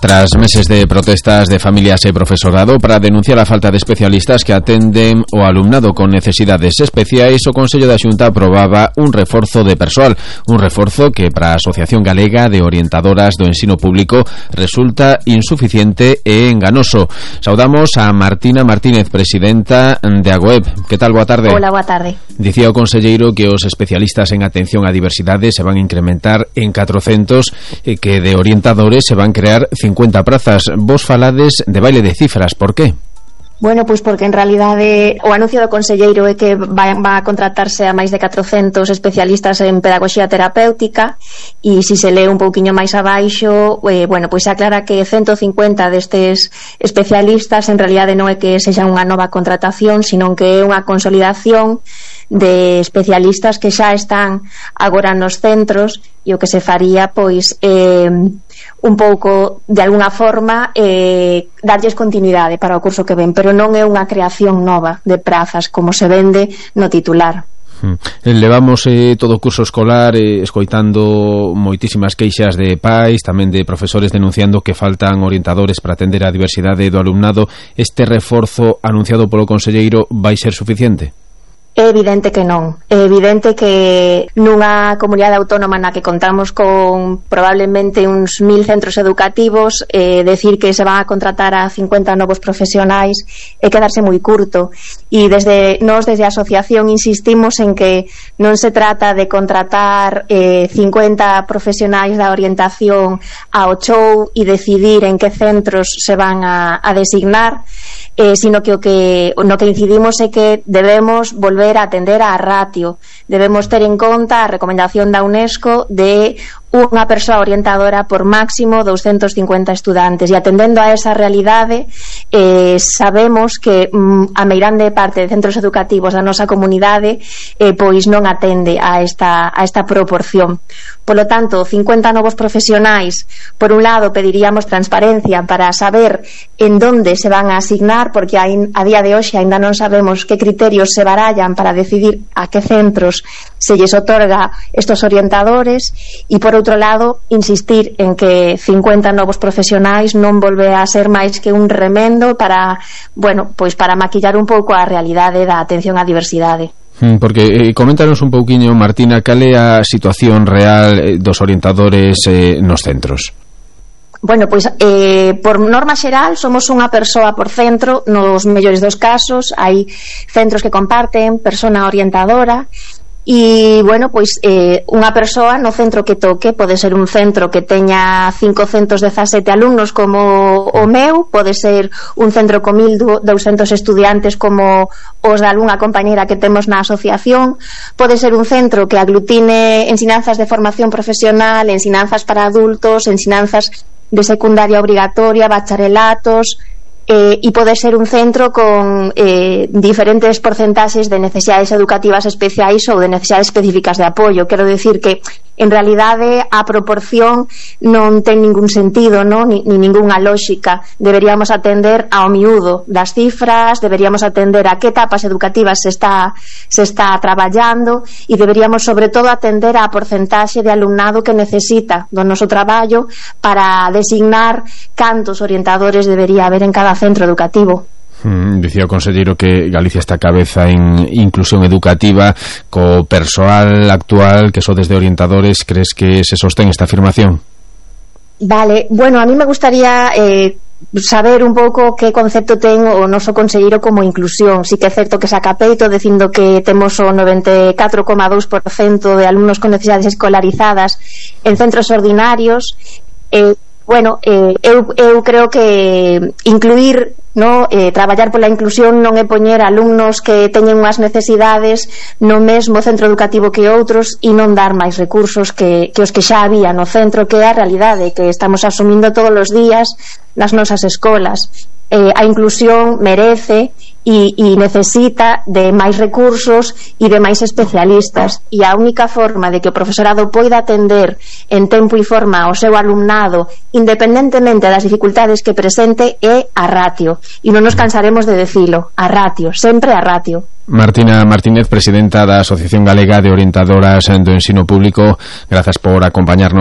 Tras meses de protestas de familias e profesorado para denunciar a falta de especialistas que atenden o alumnado con necesidades especiais, o Consello da Xunta aprobaba un reforzo de persoal, un reforzo que para a Asociación Galega de Orientadoras do Ensino Público resulta insuficiente e enganoso. Saudamos a Martina Martínez, presidenta de AGOEP. Que tal? Boa tarde. Hola, boa tarde. Dicía o conselleiro que os especialistas en atención á diversidade se van a incrementar en 400 e que de orientadores se van crear 50 prazas. Vos falades de baile de cifras, por qué? Bueno, pois porque en realidade o anuncio do conselleiro é que va a contratarse a máis de 400 especialistas en pedagogía terapéutica, e se lee un pouquiño máis abaixo, bueno, pois se aclara que 150 destes especialistas en realidade non é que sexa unha nova contratación, sino que é unha consolidación de especialistas que xa están agora nos centros, e o que se faría pois un pouco, de alguna forma, darlles continuidade para o curso que ven, pero non é unha creación nova de prazas como se vende no titular. Levamos todo o curso escolar escoitando moitísimas queixas de pais, tamén de profesores denunciando que faltan orientadores para atender a diversidade do alumnado. Este reforzo anunciado polo conselleiro vai ser suficiente? É evidente que non. É evidente que nunha comunidade autónoma na que contamos con probablemente uns 1000 centros educativos, decir que se van a contratar a 50 novos profesionais é quedarse moi curto. E desde a asociación insistimos en que non se trata de contratar 50 profesionais da orientación ao show e decidir en que centros se van a designar, sino que no que incidimos é que debemos volver a atender a ratio. Debemos ter en conta a recomendación da UNESCO de unha persoa orientadora por máximo 250 estudantes, e atendendo a esa realidade sabemos que a meirande parte de centros educativos da nosa comunidade pois non atende a esta proporción. Polo tanto, 50 novos profesionais, por un lado pediríamos transparencia para saber en donde se van a asignar, porque a día de hoxe ainda non sabemos que criterios se barallan para decidir a que centros se lles otorga estos orientadores, e por outro lado insistir en que 50 novos profesionais non volve a ser máis que un remendo para, bueno, pois para maquillar un pouco a realidade da atención á diversidade. Porque coméntanos un pouquiño, Martina, cal é a situación real dos orientadores nos centros? Bueno, pois por norma xeral somos unha persoa por centro. Nos mellores dos casos hai centros que comparten persona orientadora, e bueno, pois unha persoa no centro que toque, pode ser un centro que teña 517 alumnos como o meu, pode ser un centro con 1200 estudiantes como os de algunha compañera que temos na asociación, pode ser un centro que aglutine ensinanzas de formación profesional, ensinanzas para adultos, ensinanzas de secundaria obrigatoria, bacharelatos, e pode ser un centro con diferentes porcentaxes de necesidades educativas especiais ou de necesidades específicas de apoio. Quero dicir que en realidade a proporción non ten ningún sentido, non? Ni ningunha lógica. Deberíamos atender ao miúdo das cifras, deberíamos atender a que etapas educativas se está traballando, e deberíamos sobre todo atender a porcentaxe de alumnado que necesita do noso traballo para designar cantos orientadores debería haber en cada centro educativo. Dicía o conselleiro que Galicia está a cabeza en inclusión educativa. Co persoal actual que sodes de orientadores, crees que se sostén esta afirmación? Vale, bueno, a mí me gustaría saber un pouco que concepto ten o noso conselleiro como inclusión. Si que é certo que saca peito dicindo que temos o 94,2% de alumnos con necesidades escolarizadas en centros ordinarios. Bueno, eu creo que incluir, no, traballar pola inclusión non é poñer alumnos que teñen unhas necesidades no mesmo centro educativo que outros e non dar máis recursos que os que xa había no centro, que é a realidade que estamos asumindo todos os días nas nosas escolas. A inclusión merece e necesita de máis recursos e de máis especialistas, e a única forma de que o profesorado poida atender en tempo e forma ao seu alumnado, independentemente das dificultades que presente, é a ratio, e non nos cansaremos de decilo, a ratio, sempre a ratio. Martina Martínez, presidenta da Asociación Galega de Orientadoras do Ensino Público, grazas por acompañarnos